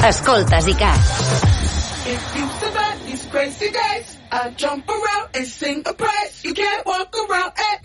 Escoltes ICAT. If you survive these crazy days, I jump around and sing a praise. You can't walk around and